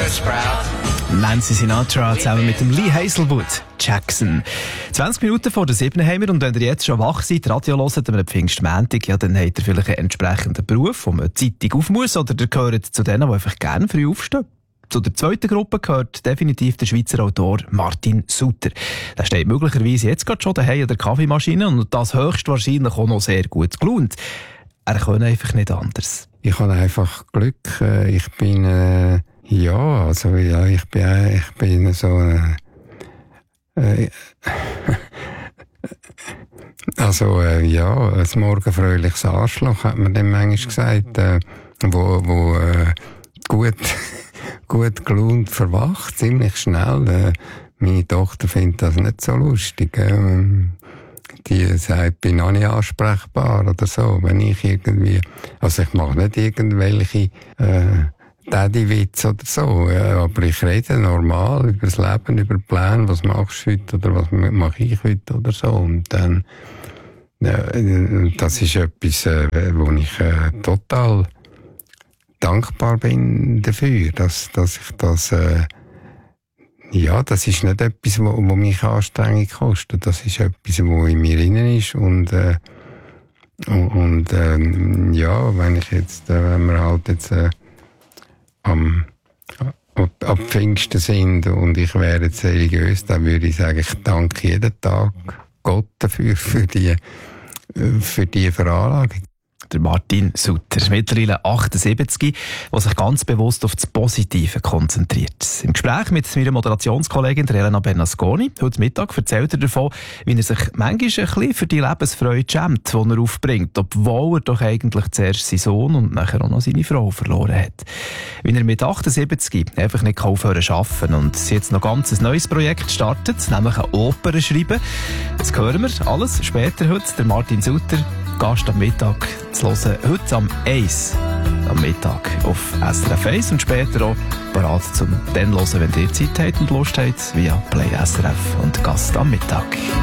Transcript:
Nancy Sinatra zusammen mit dem Lee Hazelwood. Jackson. 20 Minuten vor der 7 haben wir, und wenn ihr jetzt schon wach seid, Radio hört, am Pfingstmontag, ja, dann habt ihr vielleicht einen entsprechenden Beruf, wo man zeitig auf muss, oder ihr gehört zu denen, die einfach gerne früh aufstehen. Zu der zweiten Gruppe gehört definitiv der Schweizer Autor Martin Suter. Der steht möglicherweise jetzt gerade schon daheim an der Kaffeemaschine und das höchstwahrscheinlich auch noch sehr gut gelaunt. Er kann einfach nicht anders. Ich habe einfach Glück. Ich bin, ich bin so, ein morgenfröhliches Arschloch, hat man dem manchmal gesagt, wo gut gelaunt verwacht, ziemlich schnell. Meine Tochter findet das nicht so lustig. Die sagt, ich bin noch nicht ansprechbar oder so, wenn ich irgendwie, also ich mache nicht irgendwelche Daddy-Witze oder so, aber ich rede normal über das Leben, über Pläne, was machst du heute oder was mache ich heute oder so, und dann, das ist etwas, wo ich total dankbar bin dafür, dass ich das, das ist nicht etwas, wo mich Anstrengung kostet. Das ist etwas, wo in mir drin ist. Und wenn wir halt jetzt am Pfingsten sind und ich wäre jetzt religiös, dann würde ich sagen, ich danke jeden Tag Gott dafür, für die Veranlagung. Der Martin Suter, mittlerweile 78, der sich ganz bewusst auf das Positive konzentriert. Im Gespräch mit meiner Moderationskollegin Elena Bernasconi heute Mittag erzählt er davon, wie er sich manchmal ein bisschen für die Lebensfreude schämt, die er aufbringt, obwohl er doch eigentlich zuerst seinen Sohn und nachher auch noch seine Frau verloren hat. Wie er mit 78 einfach nicht aufhören zu arbeiten und jetzt noch ganz ein neues Projekt startet, nämlich eine Oper schreiben. Das hören wir alles später heute. Der Martin Suter, Gast am Mittag zu hören, heute am 1 am Mittag auf SRF 1 und später auch bereit zum dann hören, wenn ihr Zeit habt und Lust habt, via Play SRF und Gast am Mittag.